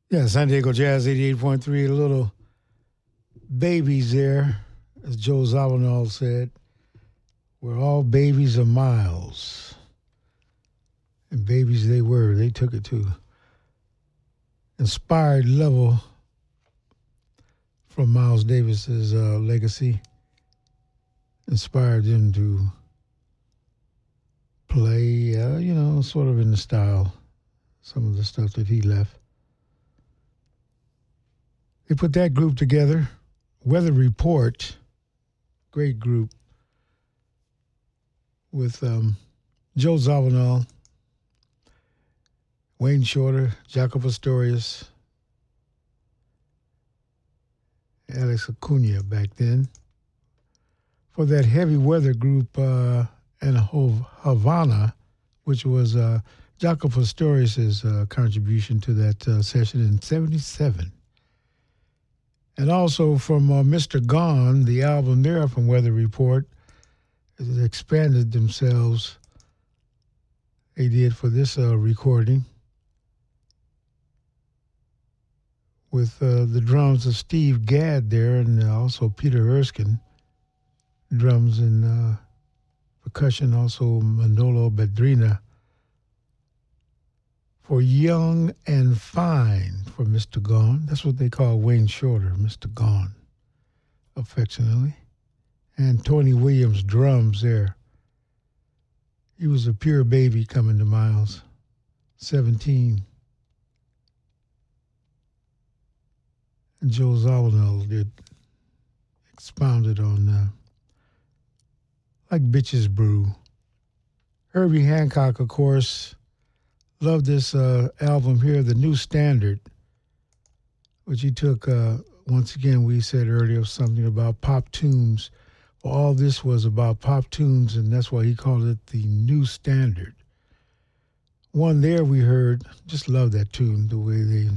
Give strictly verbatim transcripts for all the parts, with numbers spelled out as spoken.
Yeah, San Diego Jazz eighty-eight point three, a little babies there, as Joe Zawinul said. We're all babies of Miles. And babies they were. They took it to inspired level from Miles Davis's uh, legacy. Inspired them to play, uh, you know, sort of in the style, some of the stuff that he left. They put that group together. Weather Report, great group, with um, Joe Zawinul, Wayne Shorter, Jaco Pastorius, Alex Acuna back then. For that heavy weather group uh, in Havana, which was uh, Jaco Pastorius' uh, contribution to that uh, session in seventy-seven. And also from uh, Mister Gone, the album there from Weather Report, it expanded themselves. They did for this uh, recording with uh, the drums of Steve Gadd there, and also Peter Erskine. Drums and uh, percussion, also Manolo Bedrina. For Young and Fine for Mister Gone. That's what they call Wayne Shorter, Mister Gone, affectionately. And Tony Williams drums there. He was a pure baby coming to Miles, seventeen. And Joe Zawinul did expounded on uh, like Bitches Brew. Herbie Hancock, of course, loved this uh, album here, The New Standard, which he took, uh, once again, we said earlier something about pop tunes. Well, all this was about pop tunes, and that's why he called it The New Standard. One there we heard, just love that tune, the way they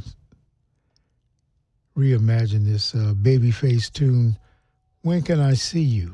reimagined this uh, Babyface tune, When Can I See You?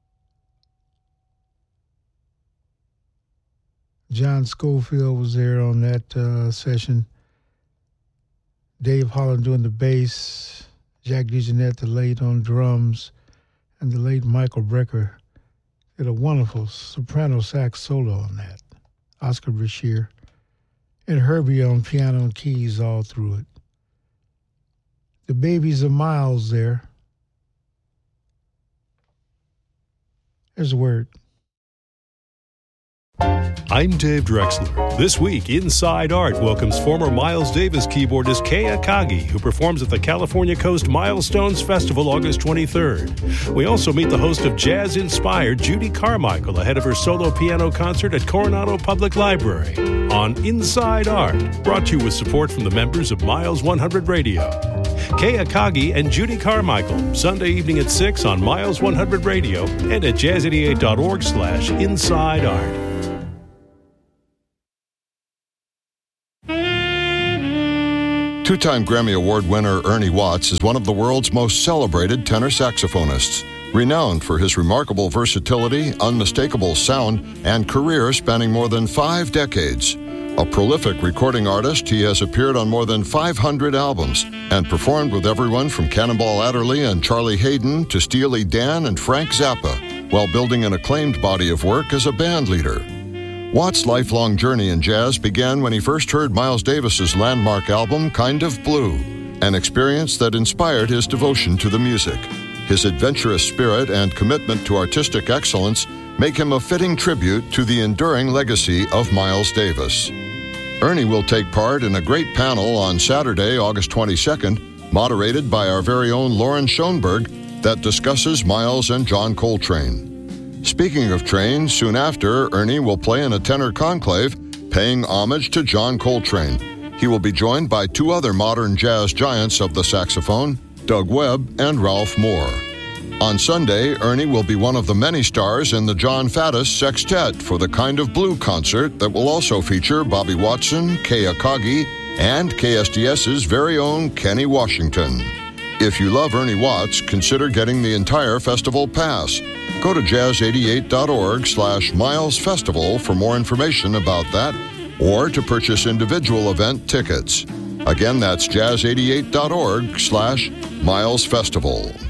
John Schofield was there on that uh, session. Dave Holland doing the bass. Jack DeJohnette, the late, on drums. And the late Michael Brecker did a wonderful soprano sax solo on that. Oscar Brashear. And Herbie on piano and keys all through it. The Babies of Miles there. There's a word. I'm Dave Drexler. This week, Inside Art welcomes former Miles Davis keyboardist Kei Akagi, who performs at the California Coast Milestones Festival August twenty-third. We also meet the host of Jazz-inspired Judy Carmichael ahead of her solo piano concert at Coronado Public Library on Inside Art, brought to you with support from the members of Miles one hundred Radio. Kei Akagi and Judy Carmichael, Sunday evening at six on Miles one hundred Radio and at jazz eighty-eight dot org slash inside art. Two-time Grammy Award winner Ernie Watts is one of the world's most celebrated tenor saxophonists, renowned for his remarkable versatility, unmistakable sound, and career spanning more than five decades. A prolific recording artist, he has appeared on more than five hundred albums and performed with everyone from Cannonball Adderley and Charlie Hayden to Steely Dan and Frank Zappa, while building an acclaimed body of work as a band leader. Watts' lifelong journey in jazz began when he first heard Miles Davis's landmark album, Kind of Blue, an experience that inspired his devotion to the music. His adventurous spirit and commitment to artistic excellence make him a fitting tribute to the enduring legacy of Miles Davis. Ernie will take part in a great panel on Saturday, August twenty-second, moderated by our very own Lauren Schoenberg, that discusses Miles and John Coltrane. Speaking of Train, soon after, Ernie will play in a tenor conclave, paying homage to John Coltrane. He will be joined by two other modern jazz giants of the saxophone, Doug Webb and Ralph Moore. On Sunday, Ernie will be one of the many stars in the John Faddis Sextet for the Kind of Blue concert that will also feature Bobby Watson, Kei Akagi, and K S D S's very own Kenny Washington. If you love Ernie Watts, consider getting the entire festival pass. Go to jazz eighty-eight dot org slash Miles Festival for more information about that, or to purchase individual event tickets. Again, that's jazz eighty-eight dot org slash Miles Festival.